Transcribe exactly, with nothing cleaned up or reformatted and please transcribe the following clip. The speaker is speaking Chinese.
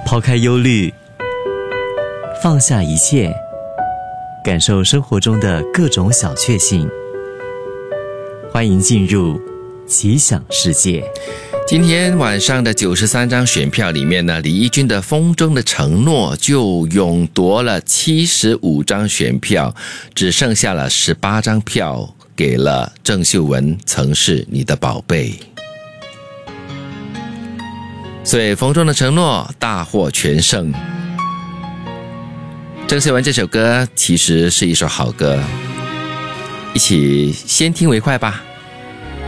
抛开忧虑，放下一切，感受生活中的各种小确幸。欢迎进入奇想世界。 今天晚上的九十三张选票里面呢，李翊君的《风中的承诺》就勇夺了七十五张选票，只剩下了十八张票给了郑秀文，曾是你的宝贝。所以《风中的承诺》大获全胜。郑秀文这首歌其实是一首好歌，一起先听为快吧。